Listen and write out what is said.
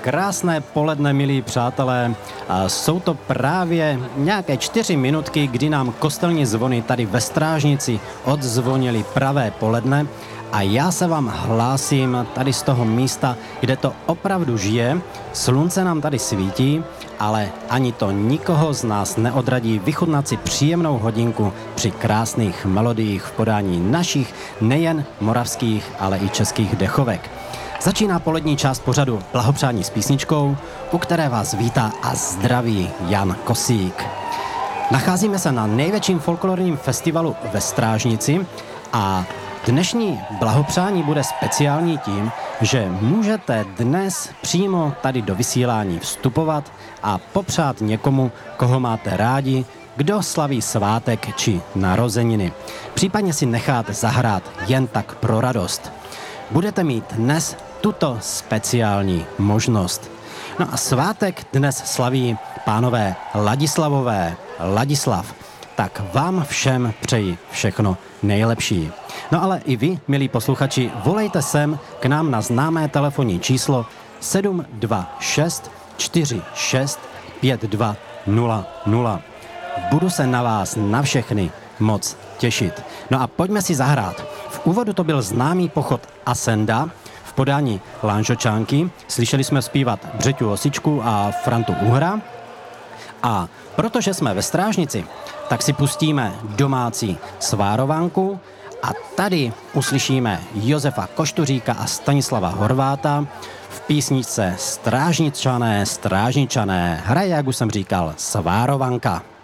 krásné poledne, milí přátelé. Jsou to právě nějaké 4 minutky, kdy nám kostelní zvony tady ve Strážnici odzvonily pravé poledne a já se vám hlásím tady z toho místa, kde to opravdu žije. Slunce nám tady svítí, ale ani to nikoho z nás neodradí vychutnat si příjemnou hodinku při krásných melodiích v podání našich nejen moravských, ale i českých dechovek. Začíná polední část pořadu Blahopřání s písničkou, u které vás vítá a zdraví Jan Kosík. Nacházíme se na největším folklorním festivalu ve Strážnici a dnešní blahopřání bude speciální tím, že můžete dnes přímo tady do vysílání vstupovat a popřát někomu, koho máte rádi, kdo slaví svátek či narozeniny. Případně si nechat zahrát jen tak pro radost. Budete mít dnes tuto speciální možnost. No a svátek dnes slaví pánové Ladislavové, Ladislav. Tak vám všem přeji všechno nejlepší. No ale i vy, milí posluchači, volejte sem k nám na známé telefonní číslo 726 46 5200. Budu se na vás na všechny moc těšit. No a pojďme si zahrát. V úvodu to byl známý pochod Asenda v podání Lanžočánky. Slyšeli jsme zpívat Břeťu Osičku a Frantu Uhra. A protože jsme ve Strážnici, tak si pustíme domácí svárovanku a tady uslyšíme Josefa Koštuříka a Stanislava Horváta v písničce Strážničané, strážničané. Hraje, jak už jsem říkal, svárovanka.